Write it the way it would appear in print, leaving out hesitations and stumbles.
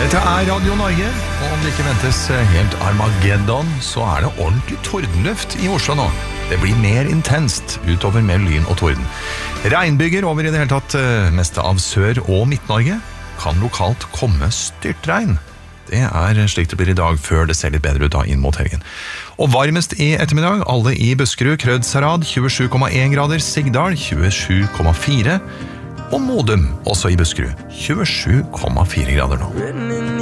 Dette Radio Norge, og om det ikke ventes helt Armageddon, så det ordentlig tordenluft I Oslo nå. Det blir mer intenst utover med lyn og torden. Regnbyger over I det hele tatt meste av Sør- og Midt-Norge. Kan lokalt komme styrtregn. Det slik det blir I dag, før det ser litt bedre ut da inn mot helgen. Og varmest I ettermiddag, alle I Buskerud, Krødsherad, 27,1 grader, Sigdal, 27,4, og Modum, også I Buskerud, 27,4 grader nå.